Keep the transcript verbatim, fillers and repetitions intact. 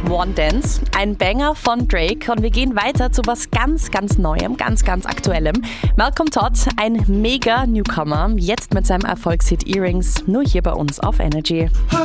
One Dance, ein Banger von Drake und wir gehen weiter zu was ganz, ganz Neuem, ganz, ganz Aktuellem. Malcolm Todd, ein mega Newcomer, jetzt mit seinem Erfolgshit Earrings, nur hier bei uns auf Energy.